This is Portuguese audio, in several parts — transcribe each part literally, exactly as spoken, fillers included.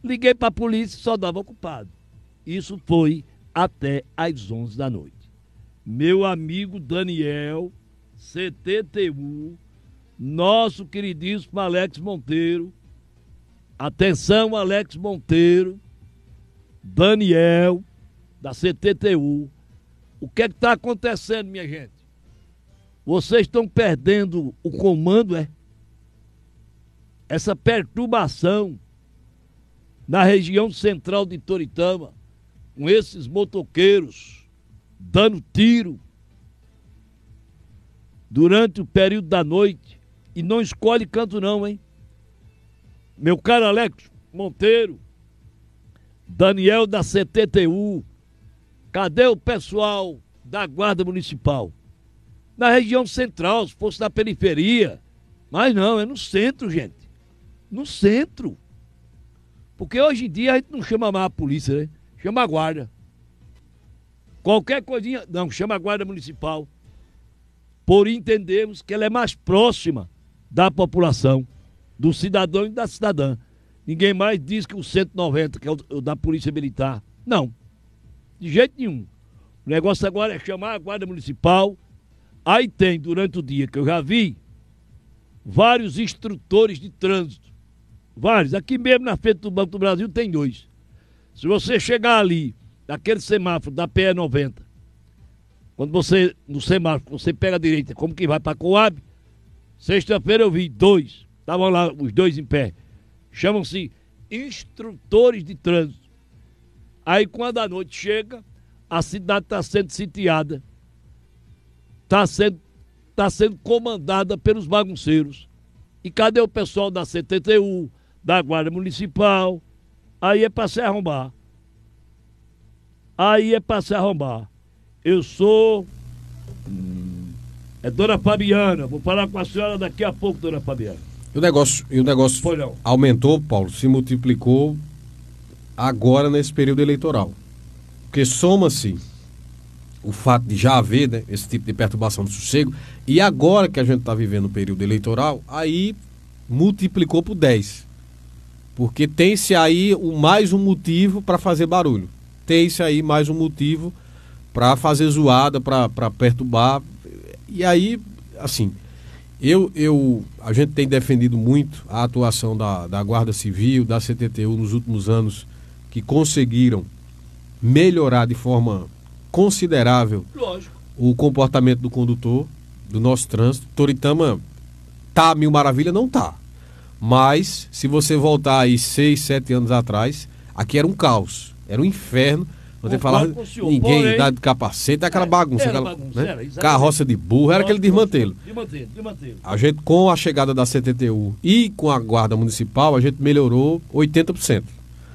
Liguei para a polícia e só dava ocupado. Isso foi até às onze da noite. Meu amigo Daniel, C T T U, nosso queridíssimo Alex Monteiro, atenção Alex Monteiro, Daniel, da C T T U, o que é que está acontecendo, minha gente? Vocês estão perdendo o comando, é? Essa perturbação na região central de Toritama, com esses motoqueiros dando tiro durante o período da noite, e não escolhe canto não, hein? Meu caro Alex Monteiro, Daniel da C T T U, cadê o pessoal da Guarda Municipal? Na região central, se fosse na periferia, mas não, é no centro, gente. No centro. Porque hoje em dia a gente não chama mais a polícia, né? Chama a guarda. Qualquer coisinha, não, chama a Guarda Municipal. Por entendermos que ela é mais próxima da população, do cidadão e da cidadã. Ninguém mais diz que o cento e noventa, que é o da Polícia Militar. Não, de jeito nenhum. O negócio agora é chamar a Guarda Municipal. Aí tem, durante o dia, que eu já vi, vários instrutores de trânsito. Vários. Aqui mesmo na frente do Banco do Brasil tem dois. Se você chegar ali, naquele semáforo da P E noventa, quando você, no semáforo, você pega a direita, como que vai para a Coab, sexta-feira eu vi dois. Estavam lá os dois em pé. Chamam-se instrutores de trânsito. Aí quando a noite chega, a cidade está sendo sitiada. Está sendo, tá sendo comandada pelos bagunceiros. E cadê o pessoal da C T T U, da Guarda Municipal? Aí é para se arrombar. Aí é para se arrombar. Eu sou... Hum, é Dona Fabiana. Vou falar com a senhora daqui a pouco, Dona Fabiana. E o negócio, e o negócio aumentou, Paulo, se multiplicou agora nesse período eleitoral. Porque soma-se o fato de já haver, né, esse tipo de perturbação do sossego, e agora que a gente está vivendo o período eleitoral, aí multiplicou por dez. Porque tem-se aí um, mais um motivo para fazer barulho. Tem-se aí mais um motivo para fazer zoada, para perturbar. E aí, assim, eu, eu, a gente tem defendido muito a atuação da, da Guarda Civil, da C T T U nos últimos anos, que conseguiram melhorar de forma considerável, lógico, o comportamento do condutor, do nosso trânsito. Toritama tá mil maravilha? Não tá. Mas, se você voltar aí seis, sete anos atrás, aqui era um caos, era um inferno. Você falava, ninguém porém, dá de capacete, aquela é, bagunça, aquela, bagunça né? era, carroça de burro, era aquele desmantelo. Desmantelo, desmantelo. A gente, com a chegada da C T T U e com a Guarda Municipal, a gente melhorou oitenta por cento.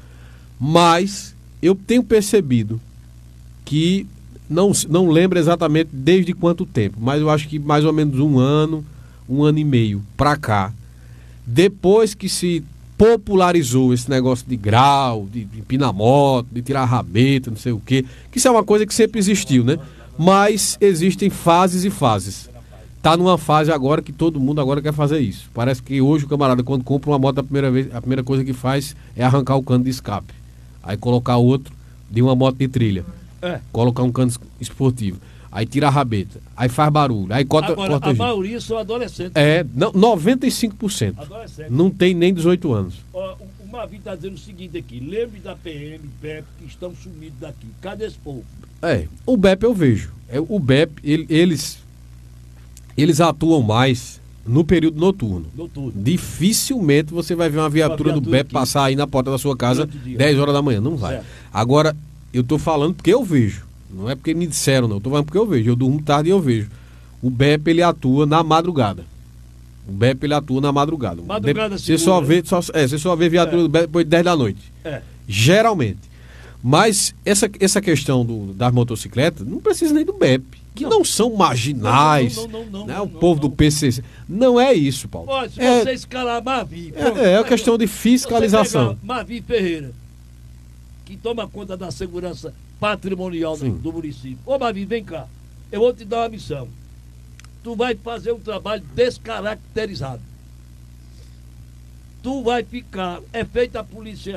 Mas eu tenho percebido que, não, não lembro exatamente desde quanto tempo, mas eu acho que mais ou menos um ano, um ano e meio pra cá, depois que se popularizou esse negócio de grau, de, de empinar moto, de tirar rabeta, não sei o quê, que isso é uma coisa que sempre existiu, né? Mas existem fases e fases. Tá numa fase agora que todo mundo agora quer fazer isso. Parece que hoje o camarada, quando compra uma moto a primeira vez, a primeira coisa que faz é arrancar o cano de escape. Aí colocar outro de uma moto de trilha. É. Colocar um cano esportivo. Aí tira a rabeta. Aí faz barulho. Aí corta, agora, corta a maioria são adolescentes. É, não, noventa e cinco por cento. Adolescentes. Não tem nem dezoito anos. Ó, o Mavi está dizendo o seguinte aqui. Lembre da P M, B E P, que estão sumidos daqui. Cadê esse povo? É, o B E P eu vejo. É, o B E P, ele, eles, eles atuam mais no período noturno. Noturno. Dificilmente você vai ver uma viatura, uma viatura do B E P aqui passar aí na porta da sua casa dez horas da manhã. Não vai. Certo. Agora, eu estou falando porque eu vejo. Não é porque me disseram, não. Eu estou falando porque eu vejo. Eu durmo tarde e eu vejo. O B E P, ele atua na madrugada. O B E P, ele atua na madrugada. Madrugada de... Você só vê, só, é, você só vê viatura é. do B E P depois de dez da noite. É. Geralmente. Mas essa, essa questão do, das motocicletas, não precisa nem do B E P. Que não, não são marginais. Não, não, não, não, né? não, O não, povo não. do P C C. Não é isso, Paulo. Pode, se é, você escalar Mavi. Pronto, é, é a questão de fiscalização. Mavi Ferreira, que toma conta da segurança patrimonial do, do município. Ô Mavi, vem cá, eu vou te dar uma missão. Tu vai fazer um trabalho descaracterizado. Tu vai ficar, é feita a polícia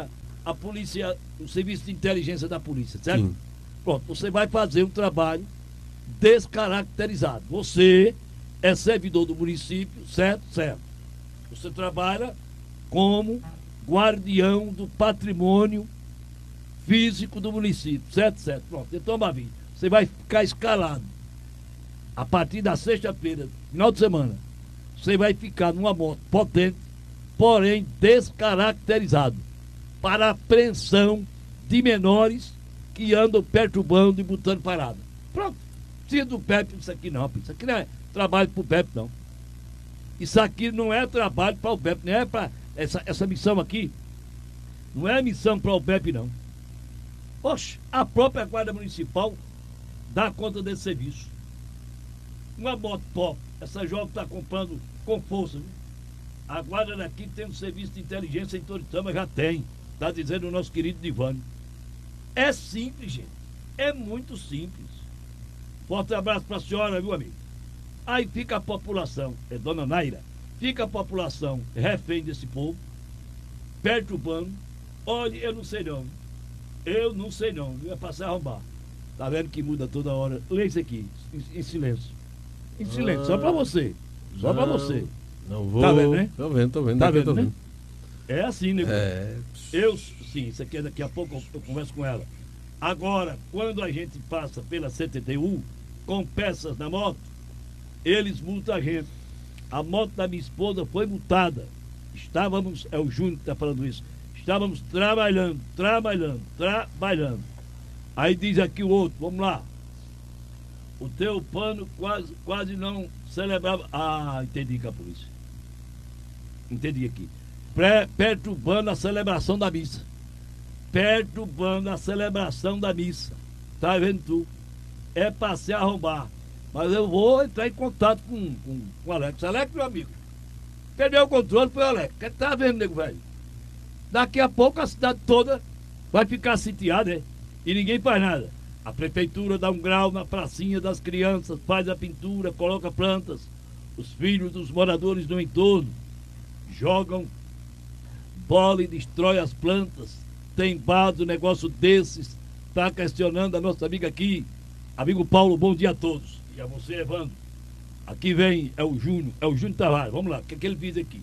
a polícia, o serviço de inteligência da polícia, certo? Sim. Pronto, você vai fazer um trabalho descaracterizado. Você é servidor do município, certo? Certo. Você trabalha como guardião do patrimônio físico do município, certo? Certo. Pronto, então, Bavi, você vai ficar escalado. A partir da sexta-feira, final de semana, você vai ficar numa moto potente, porém descaracterizado, para apreensão de menores que andam perturbando e botando parada. Pronto. Precisa do P E P, isso aqui não, isso aqui não é trabalho para o P E P, não. Isso aqui não é trabalho para o P E P, não é para essa, essa missão aqui, não é missão para o P E P, não. Oxe, a própria Guarda Municipal dá conta desse serviço. Uma moto top, essa jovem está comprando com força, viu? A Guarda daqui tem um serviço de inteligência em Toritama, já tem, está dizendo o nosso querido Divânio. É simples, gente, é muito simples. Forte abraço para a senhora, viu, amigo? Aí fica a população, é dona Naira, fica a população refém desse povo, perturbando. Olha, eu não sei não, eu não sei não, é para se arrombar. Tá vendo que muda toda hora? Lê isso aqui, em, em silêncio. Em silêncio, ah, só para você. Só para você. Não vou. Tá vendo, né? Tô vendo, tô vendo. Tá vendo, tô né? vendo. É assim, né? É. Eu, sim, isso aqui é daqui a pouco eu, eu converso com ela. Agora, quando a gente passa pela C T T U com peças na moto, eles multam a gente. A moto da minha esposa foi multada. Estávamos, é o Júnior que está falando isso, estávamos trabalhando, trabalhando, trabalhando. Aí diz aqui o outro, vamos lá. O teu pano quase, quase não celebrava. Ah, entendi com a polícia. Entendi aqui. Pré, perturbando a celebração da missa. Perturbando a celebração da missa. Tá vendo tu? É pra se arrombar. Mas eu vou entrar em contato com, com, com o Alex. Alex, meu amigo. Perdeu o controle, foi o Alex. Tá vendo, nego velho? Daqui a pouco a cidade toda vai ficar sitiada, né? E ninguém faz nada. A prefeitura dá um grau na pracinha das crianças, faz a pintura, coloca plantas. Os filhos dos moradores do entorno jogam bola e destrói as plantas. Tem vaso, negócio desses. Está questionando a nossa amiga aqui. Amigo Paulo, bom dia a todos. E a você, Evandro. Aqui vem, é o Júnior, é o Júnior Tavares. Vamos lá, o que, é que ele diz aqui?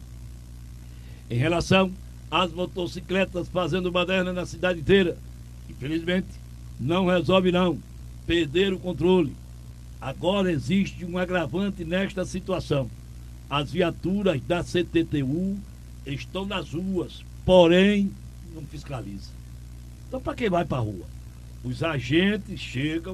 Em relação às motocicletas fazendo baderna na cidade inteira, infelizmente, não resolve não. Perder o controle. Agora existe um agravante nesta situação. As viaturas da C T T U estão nas ruas, porém não fiscaliza. Então para quem vai para a rua? Os agentes chegam,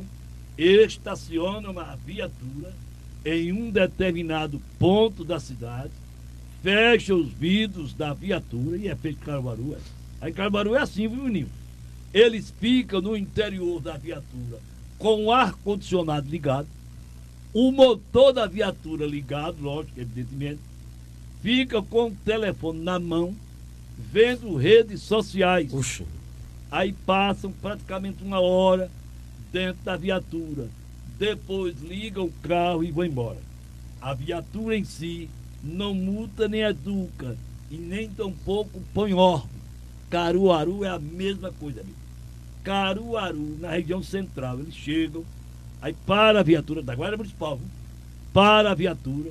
estacionam a viatura em um determinado ponto da cidade, fecham os vidros da viatura, e é feito em Caruaru. É. Aí em Caruaru é assim, viu, menino? Eles ficam no interior da viatura com o ar-condicionado ligado, o motor da viatura ligado, lógico, evidentemente, fica com o telefone na mão, vendo redes sociais. Oxi. Aí passam praticamente uma hora dentro da viatura. Depois ligam o carro e vão embora. A viatura em si não multa nem educa e nem tampouco põe ordem. Caruaru é a mesma coisa, amigo. Caruaru, na região central, eles chegam, aí para a viatura da Guarda Municipal, viu? Para a viatura,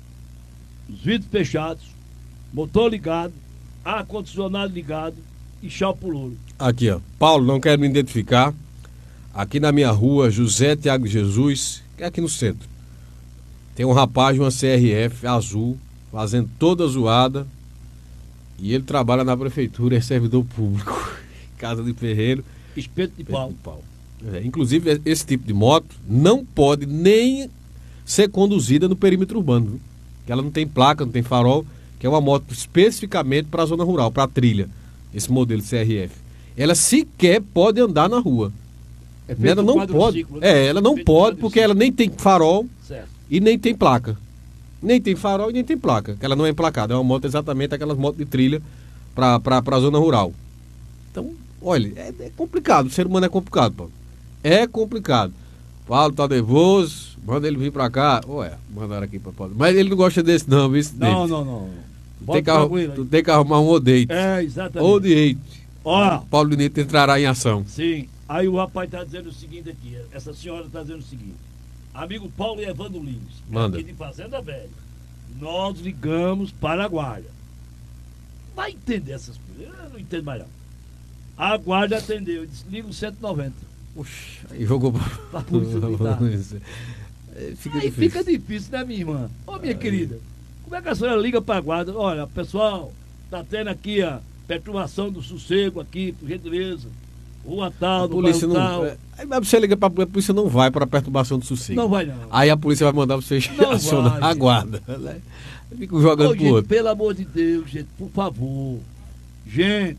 os vidros fechados, motor ligado, ar-condicionado ligado e chá pro louro. Aqui, ó. Paulo, não quero me identificar. Aqui na minha rua, José Tiago Jesus, que é aqui no centro. Tem um rapaz de uma C R F azul, fazendo toda a zoada. E ele trabalha na prefeitura, é servidor público. Casa de ferreiro. Espeto de pau. pau. É, inclusive, esse tipo de moto não pode nem ser conduzida no perímetro urbano, viu? Que ela não tem placa, não tem farol, que é uma moto especificamente para a zona rural, para a trilha. Esse modelo C R F. Ela sequer pode andar na rua. É ela não pode. Ciclo, né? É, ela não pode porque ela nem tem farol, certo, e nem tem placa. Nem tem farol e nem tem placa. Ela não é emplacada. É uma moto exatamente aquelas motos de trilha para a zona rural. Então, olha, é, é complicado. O ser humano é complicado, Paulo. É complicado. Paulo tá nervoso, manda ele vir para cá. Ué, mandaram aqui para Paulo. Mas ele não gosta desse, não, viu? Não, não, não. Tu tem, que, tu tem que arrumar um odeite. É, exatamente. Odeite. Ó, Paulo Nito entrará em ação. Sim. Aí o rapaz está dizendo o seguinte aqui. Essa senhora está dizendo o seguinte. Amigo Paulo e Evandro Lins, Manda. aqui de Fazenda Velha. Nós ligamos para a guarda. Vai entender essas coisas. Eu não entendo mais não. A guarda atendeu. Disse, liga o cento e noventa. Puxa, aí jogou Pra polícia militar. Fica Aí difícil. fica difícil, né, minha irmã? Ô, minha aí. querida, como é que a senhora liga para a guarda? Olha, pessoal, tá tendo aqui a perturbação do sossego aqui, por gentileza. Rua tal, a polícia não, tal. É, aí você liga para a polícia, não vai para a perturbação do sossego. Não vai não. Aí a polícia vai mandar você não acionar vai, a guarda. Né? Fica jogando Ô, pro gente, outro. pelo amor de Deus, gente, por favor. Gente,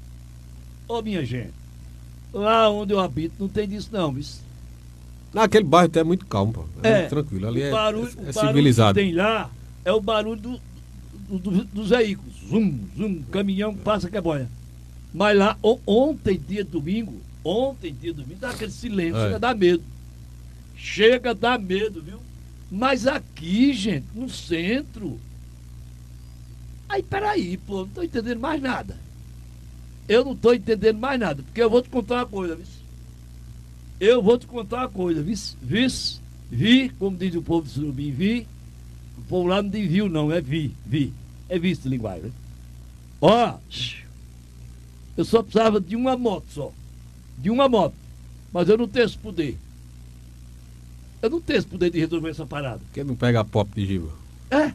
ô minha gente, lá onde eu habito não tem disso não, isso. Naquele bairro até é muito calmo, pô. É, É, muito tranquilo. Ali é, barulho, é, é o barulho civilizado. que tem lá é o barulho do, do, do, dos veículos. Zum, zum, caminhão passa que é boia. Mas lá, o, ontem, dia de domingo, ontem, dia de domingo, dá aquele silêncio, É. chega a dar medo. Chega a dar medo, viu? Mas aqui, gente, no centro. Aí, peraí, pô, não tô entendendo mais nada. Eu não tô entendendo mais nada, porque eu vou te contar uma coisa, viu? Eu vou te contar uma coisa, viu? Vis, vi, como diz o povo de Surubim, vi. O povo lá não diz viu, não, é vi, vi. É visto a linguagem, né? Ó, eu só precisava de uma moto só. De uma moto. Mas eu não tenho esse poder. Eu não tenho esse poder de resolver essa parada. Por que não pega a pop de Giba? É.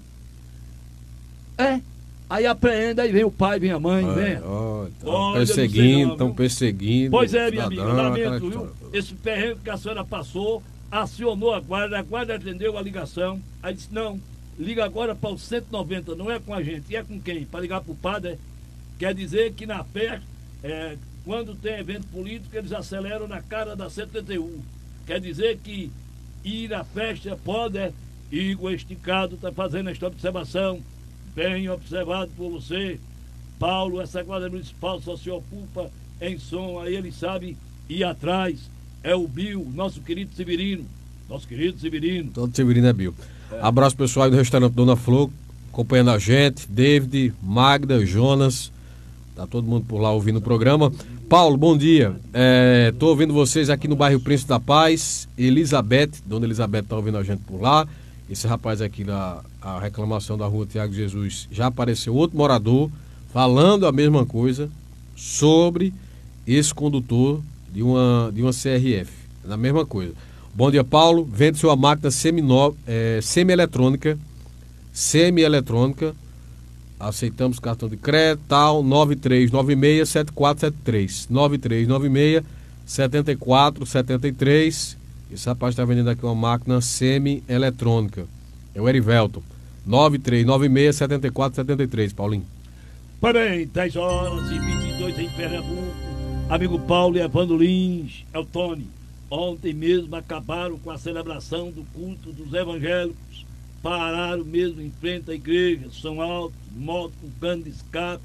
É. Aí apreende, aí vem o pai, vem a mãe, vem. Estão Olha, perseguindo, não estão viu? perseguindo. Pois é, minha cidadão, amiga, lamento, aquela viu? história. Esse perrengue que a senhora passou, acionou a guarda, a guarda atendeu a ligação, aí disse, não, liga agora para o cento e noventa, não é com a gente, e é com quem? Para ligar para o padre, quer dizer que na festa, é, quando tem evento político, eles aceleram na cara da setenta e um. Quer dizer que ir à festa pode, é, Igor Esticado está fazendo esta observação, bem observado por você, Paulo, essa guarda municipal só se ocupa em som, aí ele sabe ir atrás, é o Bill, nosso querido Severino, nosso querido Severino. Todo Severino é Bill. É. Abraço pessoal aí do restaurante Dona Flor, acompanhando a gente, David, Magda, Jonas, tá todo mundo por lá ouvindo o programa. Paulo, bom dia, estou é, ouvindo vocês aqui no bairro Príncipe da Paz, Elizabeth, Dona Elizabeth está ouvindo a gente por lá. Esse rapaz aqui na a reclamação da rua Tiago Jesus, já apareceu outro morador falando a mesma coisa sobre esse condutor de uma, de uma C R F, na mesma coisa. Bom dia, Paulo, vende sua máquina semino, é, semi-eletrônica, semi-eletrônica, aceitamos cartão de crédito, tal, nove três nove seis, sete quatro sete três, nove três nove seis, sete quatro sete três. Esse rapaz está vendendo aqui uma máquina semi-eletrônica. É o Erivelton. nove três nove seis, sete quatro sete três, Paulinho. Parabéns, dez horas e vinte e dois em Pernambuco. Amigo Paulo e Evandro Lins, é o Tony. Ontem mesmo acabaram com a celebração do culto dos evangélicos. Pararam mesmo em frente à igreja. São Alto, moto com cano de escape.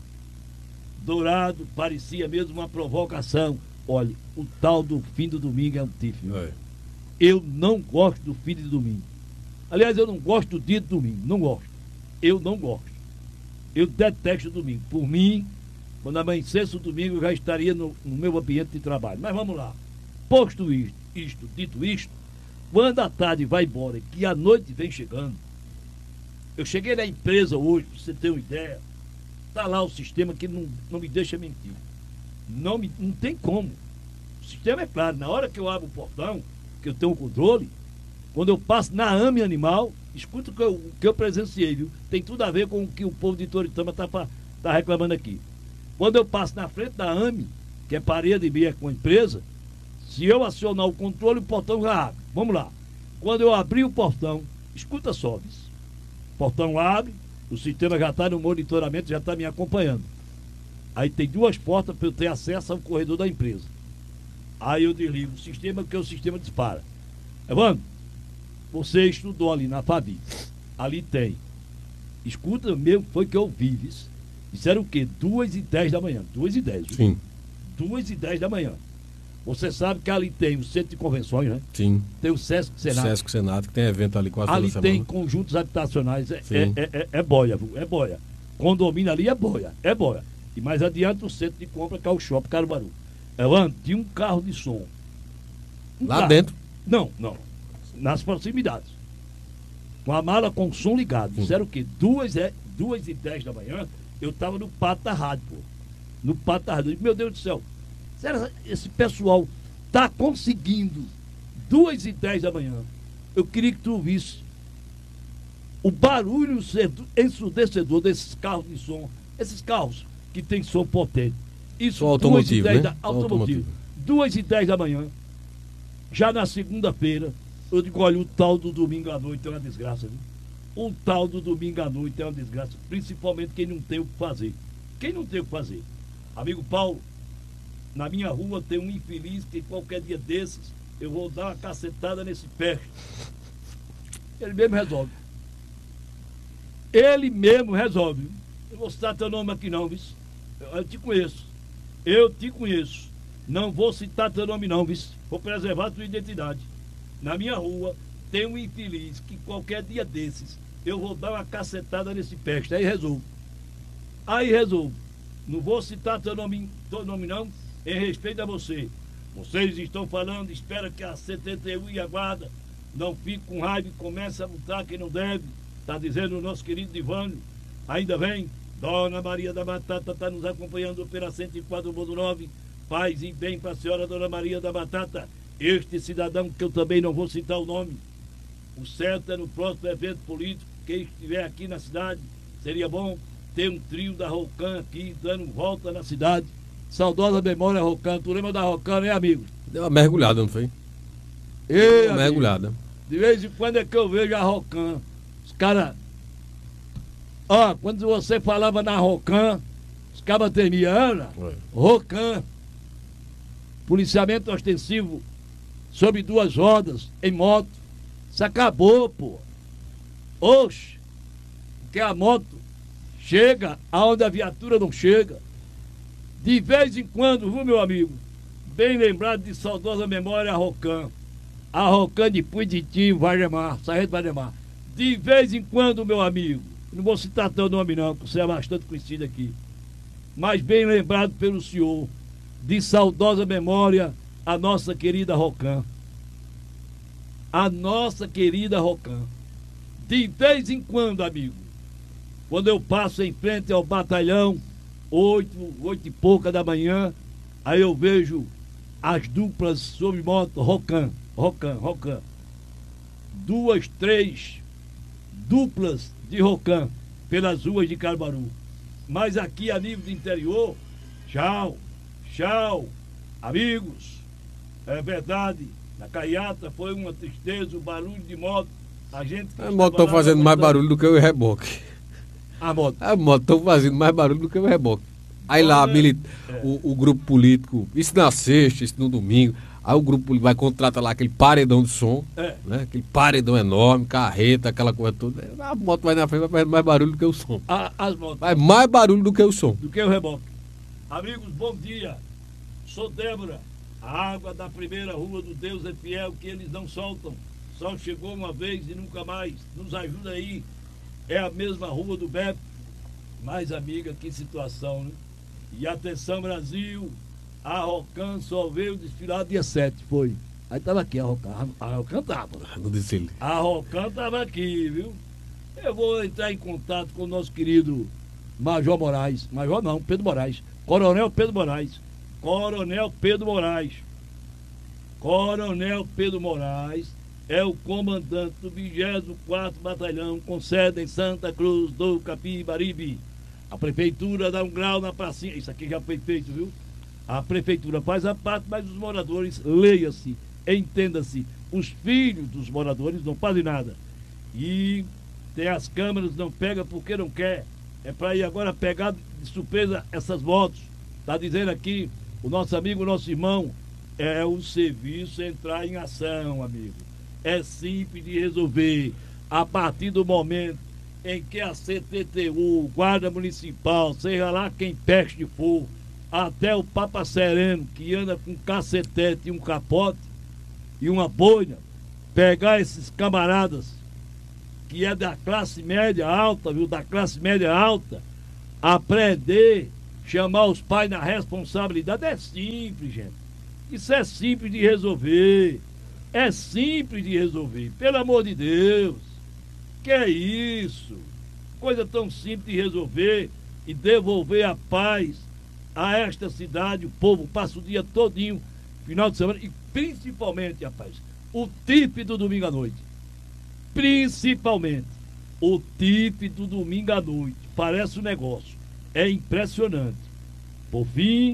Dourado, parecia mesmo uma provocação. Olha, o tal do fim do domingo é um tifo. É. Eu não gosto do fim de domingo. Aliás, eu não gosto do dia de domingo. Não gosto. Eu não gosto. Eu detesto o domingo. Por mim, quando amanhecesse o domingo, eu já estaria no, no meu ambiente de trabalho. Mas vamos lá. Posto isto, isto, dito isto, quando a tarde vai embora e que a noite vem chegando, eu cheguei na empresa hoje, para você ter uma ideia, está lá o sistema que não, não me deixa mentir. Não, me, não tem como. O sistema é claro. Na hora que eu abro o portão, que eu tenho o controle, quando eu passo na AME Animal, escuta o que eu, o que eu presenciei, viu? Tem tudo a ver com o que o povo de Toritama está tá reclamando aqui. Quando eu passo na frente da AME, que é parede e meia com a empresa, se eu acionar o controle, o portão já abre. Vamos lá. Quando eu abrir o portão, escuta só, viu? O portão abre, o sistema já está no monitoramento, já está me acompanhando. Aí tem duas portas para eu ter acesso ao corredor da empresa. Aí eu desligo o sistema, porque o sistema dispara. Evandro, você estudou ali na Fabi. Ali tem. Escuta mesmo, foi que eu vi isso. Disseram o quê? Duas e dez da manhã. Duas e dez. Sim. Duas e dez da manhã. Você sabe que ali tem o Centro de Convenções, né? Sim. Tem o Sesc Senado. Sesc Senado, que tem evento ali quase ali toda semana. Ali tem conjuntos habitacionais. É, é, é, é boia, viu? É boia. Condomínio ali é boia. É boia. E mais adiante o centro de compra, que é o Shopping Caruaru. Ela tinha um carro de som. Um Lá carro. dentro? Não, não. Nas proximidades. Com a mala com o som ligado. Disseram o quê? Duas, é, duas e dez da manhã, eu estava no pátio da rádio, pô. No pátio da rádio. Eu disse, meu Deus do céu, será que esse pessoal está conseguindo duas e dez da manhã? Eu queria que tu ouvisse o barulho ensurdecedor desses carros de som, esses carros que tem som potente. Isso automotivo, né? Da, automotivo. duas e dez da manhã, já na segunda-feira, eu digo, olha, o tal do domingo à noite é uma desgraça, viu? O tal do domingo à noite é uma desgraça, principalmente quem não tem o que fazer. Quem não tem o que fazer? Amigo Paulo, na minha rua tem um infeliz que qualquer dia desses eu vou dar uma cacetada nesse pé. Ele mesmo resolve. Ele mesmo resolve. Eu vou citar teu nome aqui não, viu? Eu te conheço. Eu te conheço. Não vou citar teu nome não, viu? Vou preservar tua identidade. Na minha rua tem um infeliz que qualquer dia desses eu vou dar uma cacetada nesse peste. Aí resolvo. Aí resolvo. Não vou citar teu nome, teu nome não, em respeito a você. Vocês estão falando, espera que a C T T U e a guarda não fique com raiva e comece a lutar quem não deve. Está dizendo o nosso querido Divânio. Ainda vem, Dona Maria da Batata está nos acompanhando pela cento e quatro ponto nove. Paz e bem para a senhora Dona Maria da Batata. Este cidadão, que eu também não vou citar o nome, o certo é no próximo evento político, quem estiver aqui na cidade, seria bom ter um trio da Rocan aqui, dando volta na cidade. Saudosa memória Rocan. Tu lembra da Rocan, né, amigo? Deu uma mergulhada, não foi? Ei, uma mergulhada. De vez em quando é que eu vejo a Rocan. Os caras... Ó, quando você falava na Rocan, os caras tremiam. Rocan. Policiamento ostensivo sobre duas rodas, em moto. Isso acabou, pô. Oxe. Porque a moto chega aonde a viatura não chega. De vez em quando, viu, meu amigo? Bem lembrado de saudosa memória, a Rocan. A Rocan de Puiditinho, Vardemar, Sargento Vardemar. De vez em quando, meu amigo, não vou citar teu nome não, porque você é bastante conhecido aqui, mas bem lembrado pelo senhor, de saudosa memória, a nossa querida Rocan. A nossa querida Rocan. De vez em quando, amigo, quando eu passo em frente ao batalhão, oito, oito e pouca da manhã, aí eu vejo as duplas sobre moto, Rocan, Rocan, Rocan. Duas, três duplas de Rocan pelas ruas de Caruaru. Mas aqui a nível do interior, tchau, tchau, amigos. É verdade, na Caiata foi uma tristeza, o barulho de moto. A gente. A moto está fazendo mais barulho do que o reboque. A moto. A moto está fazendo mais barulho do que o reboque. Aí lá, é. o, o grupo político, isso na sexta, isso no domingo, aí o grupo político vai contratar lá aquele paredão de som, é. né? Aquele paredão enorme, carreta, aquela coisa toda. A moto vai na frente, vai fazer mais barulho do que o som. A, as motos. Vai mais barulho do que o som. Do que o reboque. Amigos, bom dia. Sou Débora. A água da primeira rua do Deus é fiel, que eles não soltam. Só chegou uma vez e nunca mais. Nos ajuda aí. É a mesma rua do Beto. Mas, amiga, que situação, né? E atenção, Brasil, a Rocan só veio desfilar dia sete, foi. Aí tava aqui a Rocan, a Rocan tava. Não disse ele. A Rocan tava aqui, viu? Eu vou entrar em contato com o nosso querido Major Moraes. Major não, Pedro Moraes. Coronel Pedro Moraes. Coronel Pedro Moraes. Coronel Pedro Moraes é o comandante do vigésimo quarto Batalhão, com sede em Santa Cruz do Capibaribe. A prefeitura dá um grau na pracinha. Isso aqui já foi feito, viu? A prefeitura faz a parte, mas os moradores, leia-se, entenda-se, os filhos dos moradores não fazem nada. E tem as câmeras, não pega porque não quer. É para ir agora pegar de surpresa essas motos. Está dizendo aqui o nosso amigo, o nosso irmão, é o serviço entrar em ação, amigo. É simples de resolver. A partir do momento em que a C T T U, Guarda Municipal, seja lá quem peste for, até o Papa Sereno, que anda com um cacetete e um capote e uma boina, pegar esses camaradas que é da classe média alta, viu, da classe média alta, apreender chamar os pais na responsabilidade. É simples, gente. Isso é simples de resolver. É simples de resolver. Pelo amor de Deus. Que é isso? Coisa tão simples de resolver e devolver a paz a esta cidade. O povo passa o dia todinho, final de semana, e principalmente, rapaz, o T I F do domingo à noite. Principalmente o T I F do domingo à noite. Parece um negócio. É impressionante. Por fim,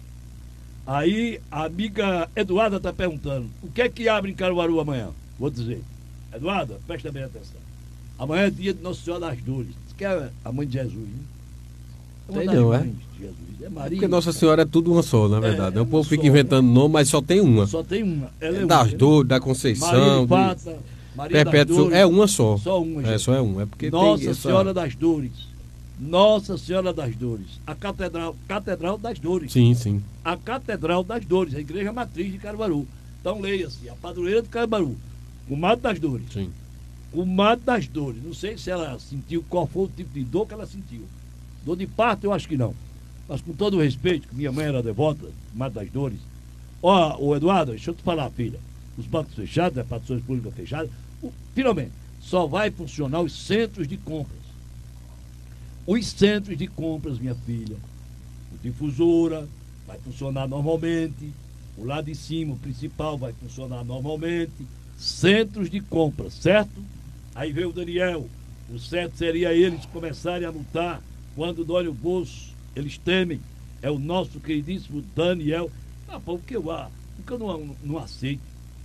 aí a amiga Eduarda está perguntando: o que é que abre em Caruaru amanhã? Vou dizer. Eduarda, presta bem atenção. Amanhã é dia de Nossa Senhora das Dores. Diz que é a mãe de Jesus, né? Tem não, é? De Jesus. É Maria. Porque Nossa Senhora é tudo uma só, na verdade. É, é o povo fica só, inventando né? nome, mas só tem uma. Só tem uma. Ela é, é das uma, Dores, da Conceição. Maria de Fata, Maria Perpétuo, das Dores. É uma só. Só uma, gente. É, só é uma. É porque Nossa tem essa... Senhora das Dores. Nossa Senhora das Dores. A Catedral, Catedral das Dores. Sim, sim. A Catedral das Dores, a Igreja Matriz de Caruaru. Então leia-se, a Padroeira de Caruaru. Comadre das Dores. Sim. Comadre das Dores. Não sei se ela sentiu, qual foi o tipo de dor que ela sentiu. Dor de parto, eu acho que não. Mas com todo o respeito, que minha mãe era devota, Comadre das Dores. Ó, ô Eduardo, deixa eu te falar, filha. Os bancos fechados, as repartições públicas fechadas, o, finalmente, só vai funcionar os centros de compras. Os centros de compras, minha filha. O difusora vai funcionar normalmente. O lado de cima, o principal, vai funcionar normalmente. Centros de compras, certo? Aí veio o Daniel. O certo seria eles começarem a lutar quando dói o bolso. Eles temem. É o nosso queridíssimo Daniel. Ah, pô, o que eu, ah, o que eu não, não aceito?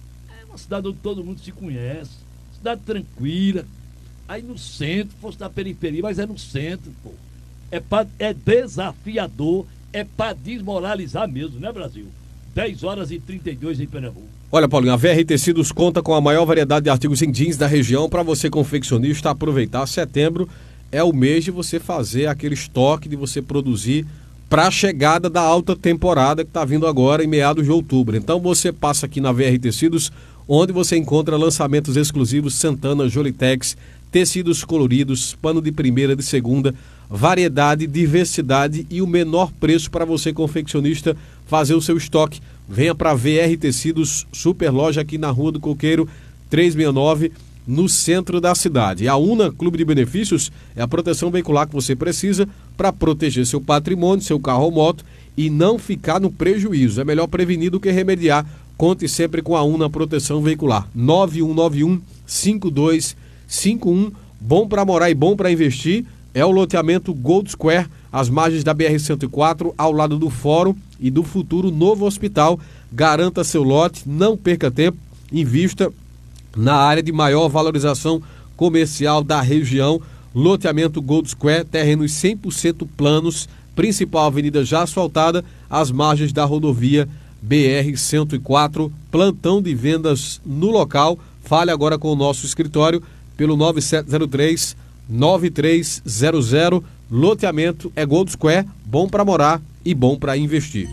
É uma cidade onde todo mundo se conhece. Cidade tranquila. Aí no centro, fosse na periferia, mas é no centro, pô. É, pra, é desafiador, é para desmoralizar mesmo, né, Brasil? dez horas e trinta e dois em Pernambuco. Olha, Paulinho, a V R Tecidos conta com a maior variedade de artigos em jeans da região para você, confeccionista, aproveitar. Setembro é o mês de você fazer aquele estoque, de você produzir para a chegada da alta temporada que está vindo agora em meados de outubro. Então você passa aqui na V R Tecidos, onde você encontra lançamentos exclusivos Santana, Jolitex, tecidos coloridos, pano de primeira, de segunda, variedade, diversidade e o menor preço para você, confeccionista, fazer o seu estoque. Venha para a V R Tecidos, super loja aqui na Rua do Coqueiro, trezentos e sessenta e nove, no centro da cidade. A Una Clube de Benefícios é a proteção veicular que você precisa para proteger seu patrimônio, seu carro ou moto e não ficar no prejuízo. É melhor prevenir do que remediar. Conte sempre com a Una Proteção Veicular. nove um nove um, cinco dois cinco um. Bom para morar e bom para investir. É o loteamento Gold Square, às margens da B R cento e quatro, ao lado do Fórum e do futuro novo hospital. Garanta seu lote, não perca tempo, invista na área de maior valorização comercial da região. Loteamento Gold Square, terrenos cem por cento planos, principal avenida já asfaltada, às margens da rodovia B R cento e quatro, plantão de vendas no local. Fale agora com o nosso escritório pelo nove sete zero três, nove três zero zero. Loteamento é Gold Square, bom para morar e bom para investir.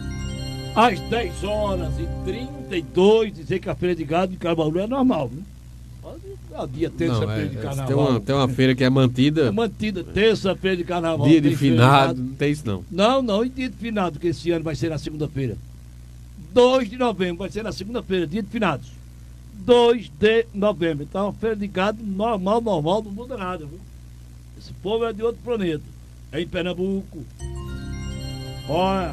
Às dez horas e trinta e dois, dizer que a feira de gado de Caruaru é normal, né? Pode, dia terça-feira é, de carnaval. Tem uma, tem uma feira que é mantida. É mantida, terça-feira de carnaval. Dia de finado, não tem isso não. Não, não, e dia de finado, que esse ano vai ser na segunda-feira. dois de novembro, vai ser na segunda-feira, dia de finados. dois de novembro. Então, a feira de gado normal, normal, não muda nada, viu? Esse povo é de outro planeta. É em Pernambuco. Olha.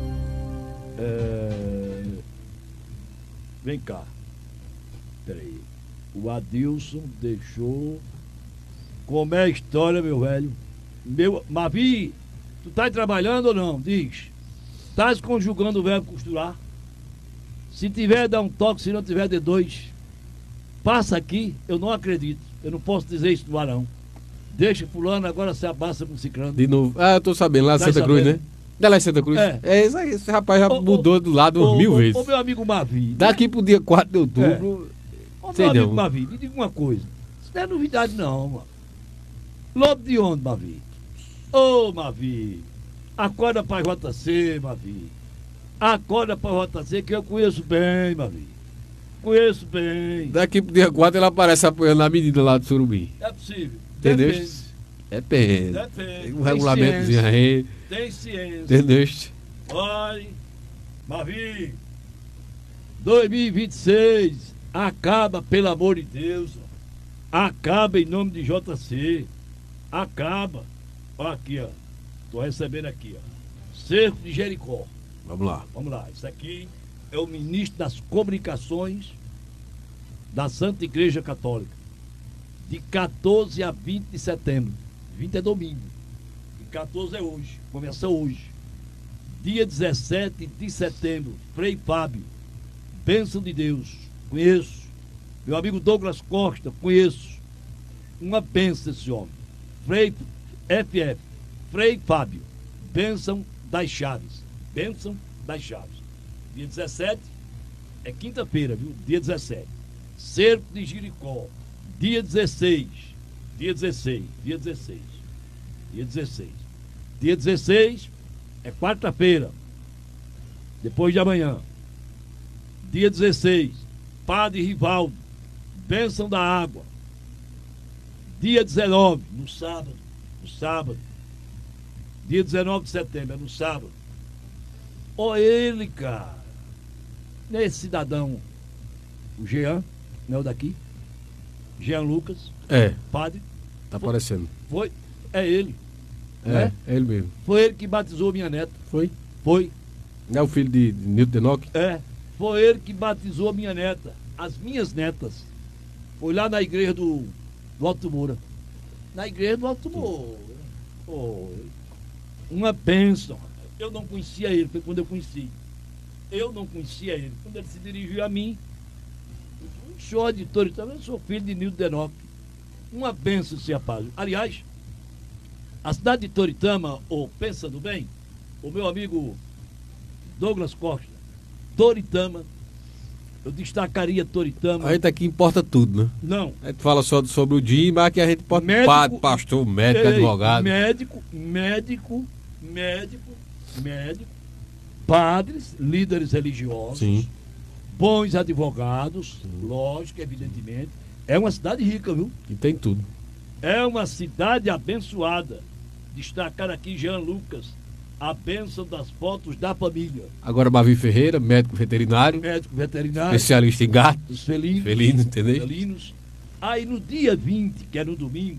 É... Vem cá. Peraí. O Adilson deixou. Como é a história, meu velho? Meu... Mavi, tu tá trabalhando ou não? Diz. Estás conjugando o verbo costurar? Se tiver, dá um toque. Se não tiver, dê dois. Passa aqui. Eu não acredito. Eu não posso dizer isso no ar, não. Deixa fulano, agora se abaça com o ciclano. De novo. Ah, eu tô sabendo. Lá de Santa Cruz, né? É lá em Santa Cruz? É. É isso aí. Esse rapaz já ô, mudou ô, do lado ô, mil ô, vezes. Ô, meu amigo Mavi. Daqui pro dia quatro de outubro. É. Ô, meu amigo não. Mavi, me diga uma coisa. Isso não é novidade, não, mano. Lobo de onde, Mavi? Ô, oh, Mavi. Acorda pra J C, Mavi. Acorda pra J C, que eu conheço bem, Mavi. Conheço bem. Daqui pro dia quatro ela aparece apoiando a menina lá do Surubim. É possível. Entendeu? Depende. Depende. Depende. Tem um regulamentozinho aí. Tem ciência. Entendeu? Olha, Mavi, dois mil e vinte e seis, acaba, pelo amor de Deus. Acaba em nome de J C. Acaba. Olha aqui, ó. Tô recebendo aqui, ó. Cerco de Jericó. Vamos lá. Vamos lá. Isso aqui é o ministro das Comunicações da Santa Igreja Católica. De quatorze a vinte de setembro. vinte é domingo. E quatorze é hoje. Começa hoje. Dia dezessete de setembro. Frei Fábio. Bênção de Deus. Conheço. Meu amigo Douglas Costa. Conheço. Uma bênção esse homem. Frei F F. Frei Fábio. Bênção das Chaves. Bênção das Chaves. Dia dezessete é quinta-feira, viu? Dia dezessete. Cerco de Jericó. Dia dezesseis. Dia dezesseis. Dia dezesseis. Dia dezesseis. Dia dezesseis é quarta-feira. Depois de amanhã. Dia dezesseis. Padre Rivaldo. Bênção da água. Dia dezenove, no sábado. No sábado. Dia dezenove de setembro, é no sábado. Ó ele, cara. Nesse cidadão. O Jean, não é o daqui? Jean Lucas. É. Padre. Tá aparecendo. Foi. É ele. É, é, é ele mesmo. Foi ele que batizou minha neta. Foi? Foi. Não é o filho de, de Nilton Denoc? É. Foi ele que batizou minha neta. As minhas netas. Foi lá na igreja do, do Alto Moura. Na igreja do Alto Moura. Foi. Uma bênção. Eu não conhecia ele, foi quando eu conheci. Eu não conhecia ele. Quando ele se dirigiu a mim, um senhor de Toritama, eu sou filho de Nilton Denoc. Uma bênção, se rapaz. Aliás, a cidade de Toritama, ou pensando bem, o meu amigo Douglas Costa, Toritama, eu destacaria Toritama. A gente aqui importa tudo, né? Não. A gente fala só sobre o dia, mas aqui a gente pode Médico, padre, pastor, médico, ei, advogado. Médico, médico, médico, médico, padres, líderes religiosos, Sim. bons advogados, Sim. lógico, evidentemente. É uma cidade rica, viu? E tem tudo. É uma cidade abençoada. Destacar aqui Jean Lucas, a bênção das fotos da família. Agora Mavi Ferreira, médico veterinário. Médico veterinário. Especialista em gatos. Dos felinos. Felinos, entendeu? Felinos. Aí no dia vinte, que é no domingo,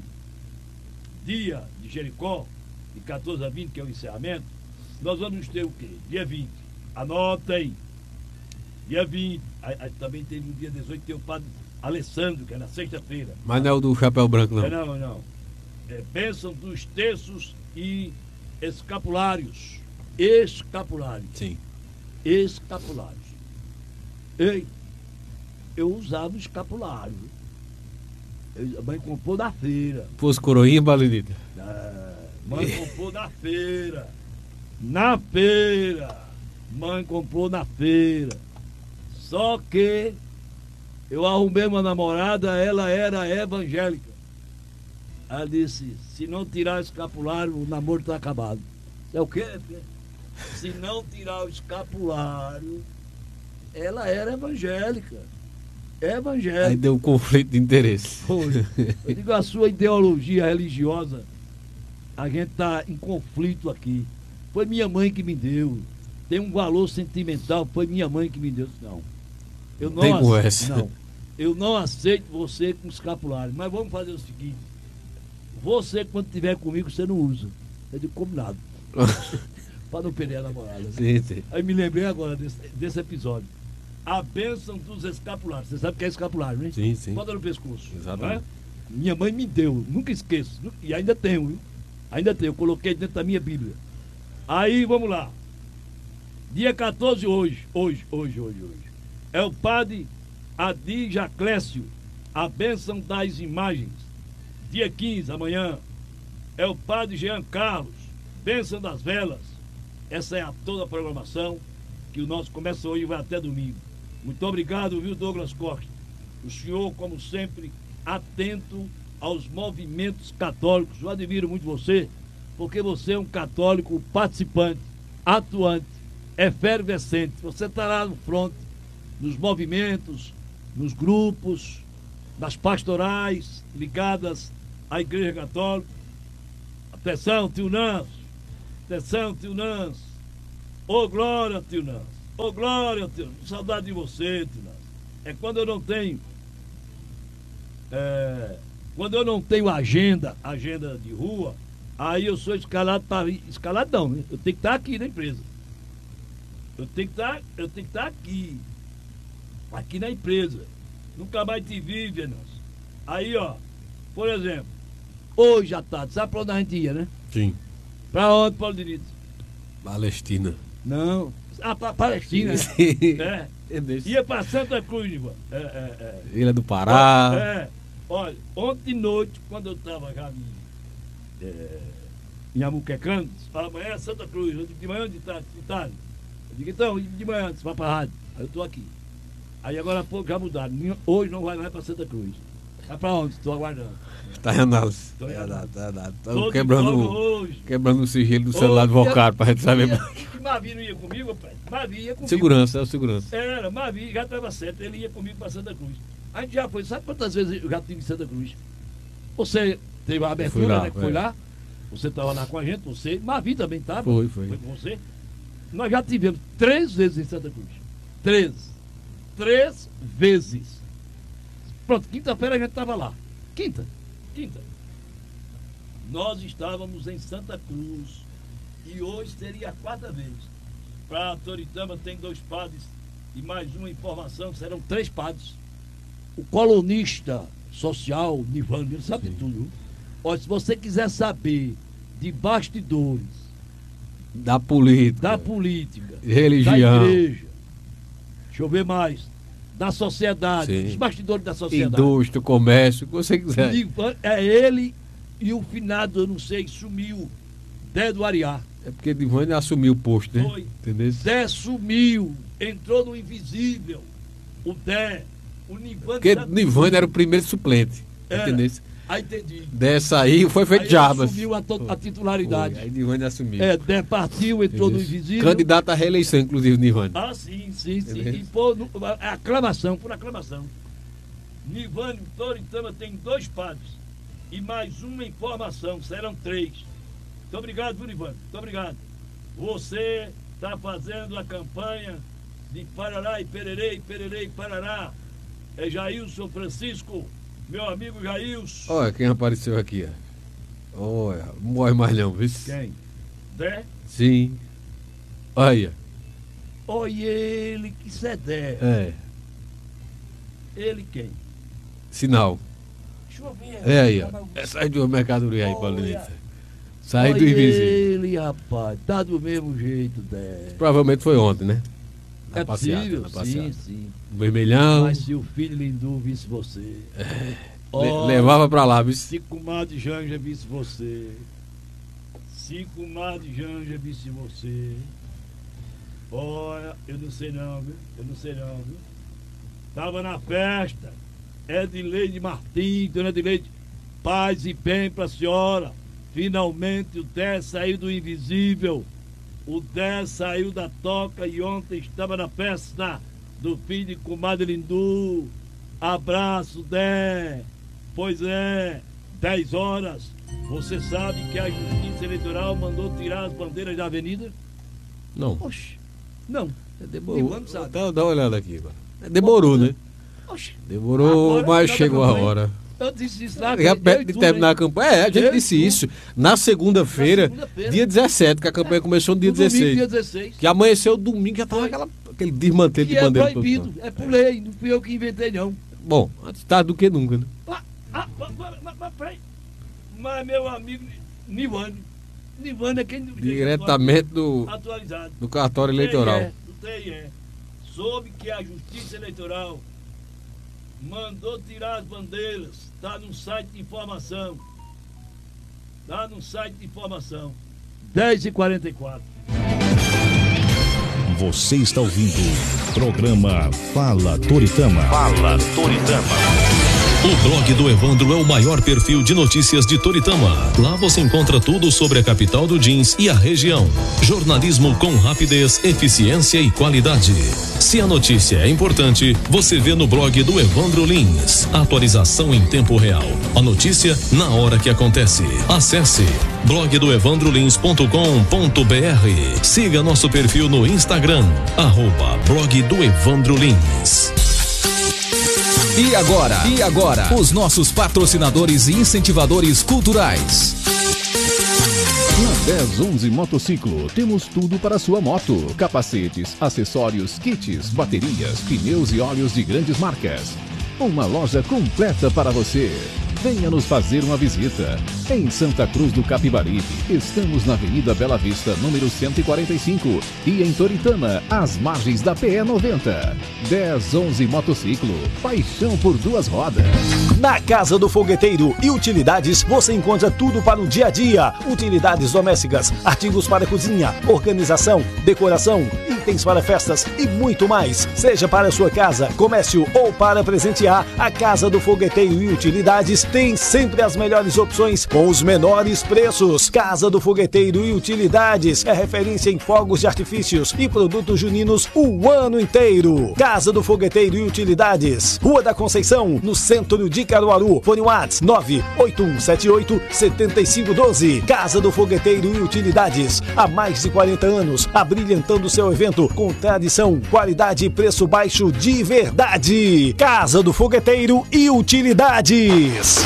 dia de Jericó, de quatorze a vinte, que é o encerramento, nós vamos ter o quê? Dia vinte. Anota aí. Dia vinte. Aí, aí também tem no dia dezoito, tem o padre Alessandro, que é na sexta-feira. Mas não é o do chapéu branco, não. É, não, não. É bênção dos terços e escapulários. Escapulários. Sim. Escapulários. Ei, eu usava escapulário. Eu, a mãe comprou da feira. Fosse coroinha, Balinita? É, mãe comprou da feira. Na feira. Mãe comprou na feira. Só que eu arrumei uma namorada, ela era evangélica. Ela disse, se não tirar o escapulário, o namoro está acabado. É o quê? Se não tirar o escapulário, ela era evangélica. Evangélica. Aí deu um conflito de interesse. Foi. Eu digo, a sua ideologia religiosa, a gente está em conflito aqui. Foi minha mãe que me deu. Tem um valor sentimental, foi minha mãe que me deu. Não. Eu não Tem aceito, conversa. não. Eu não aceito você com escapulário. Mas vamos fazer o seguinte. Você, quando estiver comigo, você não usa. Eu digo, combinado. Para não perder a namorada. Sim, sim. Aí me lembrei agora desse, desse episódio. A bênção dos escapulários. Você sabe o que é escapulário, né? Sim, sim. Bota no pescoço. Exatamente. É? Minha mãe me deu, nunca esqueço. E ainda tenho, viu? Ainda tenho. Eu coloquei dentro da minha Bíblia. Aí, vamos lá. Dia quatorze, hoje. Hoje, hoje, hoje, hoje. É o padre Adi Jaclécio. A bênção das imagens. Dia quinze, amanhã. É o padre Jean Carlos. Bênção das velas. Essa é a toda a programação. Que o nosso começa hoje e vai até domingo. Muito obrigado, viu, Douglas Costa? O senhor, como sempre, atento aos movimentos católicos. Eu admiro muito você, porque você é um católico participante, atuante, efervescente. Você está lá no fronte, nos movimentos, nos grupos, nas pastorais ligadas à Igreja Católica. Atenção, tio Nanço. Atenção, tio Nanço. Ô, glória, tio Nanço. Ô, glória, tio Nanço. Saudade de você, tio Nanço. É quando eu não tenho... É, quando eu não tenho agenda, agenda de rua, aí eu sou escalado para... Escalado não, né? Eu tenho que estar aqui na empresa. Eu tenho que estar, eu tenho que estar aqui. Aqui na empresa. Nunca mais te vi, Venâncio. Aí, ó, por exemplo, hoje à tarde, sabe pra onde a gente ia, né? Sim. Pra onde, Paulo Diniz? Palestina. Não. Ah, pra Palestina. Sim. É. Ia pra Santa Cruz, Ivan. É, é, é. Ilha do Pará. É. Olha, ontem de noite, quando eu tava já em, é, em Amuquecando, fala, amanhã é Santa Cruz. Eu digo, de manhã, de tarde, de tarde. Eu digo, então, de manhã, você vai pra rádio. Aí eu tô aqui. Aí agora há pouco já mudaram. Hoje não vai mais para Santa Cruz. Vai para onde? Estou aguardando. Está em análise. Estou em análise. Estão quebrando, quebrando o sigilo do celular do Vocário para a gente saber mais. Mavi não ia comigo, pai? Mavi ia comigo. Segurança, é o segurança. Era, Mavi já estava certo. Ele ia comigo para Santa Cruz. A gente já foi. Sabe quantas vezes eu já estive em Santa Cruz? Você teve a abertura, lá, né? Que foi é. lá. Você estava lá com a gente, você. Mavi também estava. Foi, foi. Foi com você. Nós já tivemos três vezes em Santa Cruz. Três. Três vezes. Pronto, quinta-feira a gente estava lá. Quinta, quinta. Nós estávamos em Santa Cruz. E hoje seria a quarta vez. Para Toritama tem dois padres e mais uma informação, serão três padres. O colunista social, Nivânio, ele sabe de tudo. Viu? Olha, se você quiser saber de bastidores da política, da política, religião, da igreja, deixa eu ver mais, da sociedade, Sim. os bastidores da sociedade. Indústria, comércio, o que você quiser. É ele e o finado, eu não sei, sumiu, Dé do Ariá. É porque Nivânio assumiu o posto, né? Foi. Entendeu? Dé sumiu, entrou no invisível. O Dé, o Nivânio... Porque Nivânio era o primeiro suplente, entendeu? Aí entendi. Dé saiu, foi feito Jabas. Assumiu a, a titularidade. Foi. Aí Nivânio assumiu. É, Dé partiu, entrou entendeu? No invisível. Candidato à reeleição, inclusive, Nivânio. Ah, sim, sim, sim. Entendeu? E por aclamação, por aclamação. Nivânio Toritama tem dois padres. E mais uma informação, serão três. Muito obrigado, viu, Nivânio? Muito obrigado. Você está fazendo a campanha de Parará e Pererê, Pererê e Parará. É Jailson Francisco, meu amigo Jailson. Olha quem apareceu aqui, ó. Olha, não morre mais não, viu? Quem? Dé? Sim. Olha. Olha ele, que isso é Dé. É. Ele quem? Sinal. Deixa eu ver. É aí, ó. É, sai de uma mercadoria aí, Paulinho. Sai do invisível. Ele, rapaz, tá do mesmo jeito, Dé. Provavelmente foi ontem, né? Na é passeata, possível, na passeata. Sim, sim. Vermelhão. Mas se o filho Lindu visse você. É. Oh, levava pra lá, viu? Se comadre Janja visse você. Se comadre Janja visse você. Olha, eu não sei não, viu? Eu não sei não, viu? Tava na festa. Edileide Martins, dona Edileide, paz e bem pra senhora. Finalmente o Dé saiu do invisível. O Dé saiu da toca e ontem estava na festa do filho de comadre Lindu. Abraço, Dé. Pois é, dez horas. Você sabe que a Justiça Eleitoral mandou tirar as bandeiras da avenida? Não. Oxe, não. Demorou. Dá, dá uma olhada aqui, mano. Demorou, né? Oxe. Demorou, agora, mas chegou a hora. Eu disse isso lá. Já perto de terminar a campanha. É, a gente eu disse tudo. Isso. Na segunda-feira, segunda dia dezessete, que a campanha começou no dia, no dezesseis, domingo, dia dezesseis. Que amanheceu domingo, já estava aquela, aquele desmantelo de bandeira. É proibido, é por lei, não fui eu que inventei, não. Bom, antes tarde do que nunca, né? Ah, ah, mas, mas, mas, peraí. Mas meu amigo Nivânio, Nivânio é quem... Diretamente do, atualizado. do cartório eleitoral. Do T I E. Soube que a Justiça Eleitoral mandou tirar as bandeiras. Está no site de informação. Está no site de informação. dez e quarenta e quatro. Você está ouvindo o programa Fala Toritama. Fala Toritama. O blog do Evandro é o maior perfil de notícias de Toritama. Lá você encontra tudo sobre a capital do jeans e a região. Jornalismo com rapidez, eficiência e qualidade. Se a notícia é importante, você vê no blog do Evandro Lins. Atualização em tempo real. A notícia na hora que acontece. Acesse blog do evandro lins ponto com ponto br. Siga nosso perfil no Instagram, arroba blog do Evandro Lins. E agora, e agora, os nossos patrocinadores e incentivadores culturais. Na dez onze Motociclo, temos tudo para sua moto: capacetes, acessórios, kits, baterias, pneus e óleos de grandes marcas. Uma loja completa para você. Venha nos fazer uma visita. Em Santa Cruz do Capibaribe, estamos na Avenida Bela Vista, número cento e quarenta e cinco. E em Toritama, às margens da P E noventa. dez onze Motociclo, paixão por duas rodas. Na Casa do Fogueteiro e Utilidades, você encontra tudo para o dia a dia. Utilidades domésticas, artigos para cozinha, organização, decoração, itens para festas e muito mais. Seja para sua casa, comércio ou para presentear, a Casa do Fogueteiro e Utilidades tem sempre as melhores opções com os menores preços. Casa do Fogueteiro e Utilidades é referência em fogos de artifícios e produtos juninos o ano inteiro. Casa do Fogueteiro e Utilidades, Rua da Conceição, no centro de Caruaru. Fone WhatsApp nove oito um sete oito sete cinco um dois. Casa do Fogueteiro e Utilidades, há mais de quarenta anos, abrilhantando seu evento com tradição, qualidade e preço baixo de verdade. Casa do Fogueteiro e Utilidades.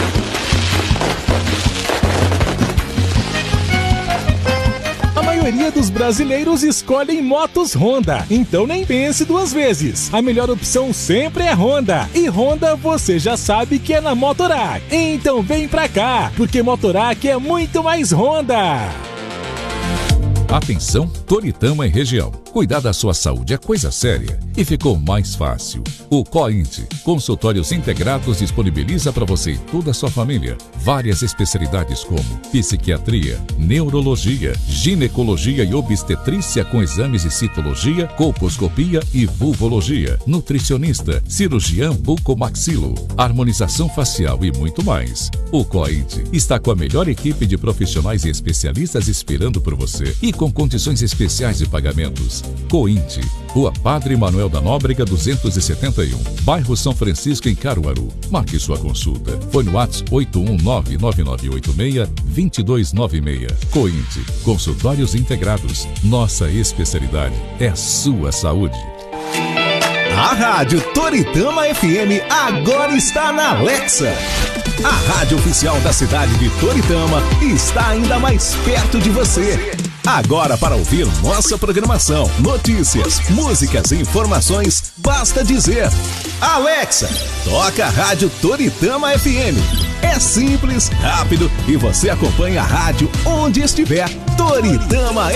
A maioria dos brasileiros escolhem motos Honda, então nem pense duas vezes. A melhor opção sempre é Honda. E Honda você já sabe que é na Motorac. Então vem pra cá, porque Motorac é muito mais Honda. Atenção, Toritama e região. Cuidar da sua saúde é coisa séria e ficou mais fácil. O COINT, Consultórios Integrados, disponibiliza para você e toda a sua família várias especialidades como psiquiatria, neurologia, ginecologia e obstetrícia com exames de citologia, colposcopia e vulvologia, nutricionista, cirurgião bucomaxilo, harmonização facial e muito mais. O COINT está com a melhor equipe de profissionais e especialistas esperando por você e com condições especiais de pagamentos. COINT, Rua Padre Manuel da Nóbrega duzentos e setenta e um, bairro São Francisco, em Caruaru. Marque sua consulta. Fone WhatsApp oito um nove nove nove oito seis dois dois nove seis. COINT, Consultórios Integrados. Nossa especialidade é a sua saúde. A Rádio Toritama F M agora está na Alexa. A rádio oficial da cidade de Toritama está ainda mais perto de você. Agora, para ouvir nossa programação, notícias, músicas e informações, basta dizer: Alexa, toca a Rádio Toritama F M. É simples, rápido e você acompanha a rádio onde estiver. Toritama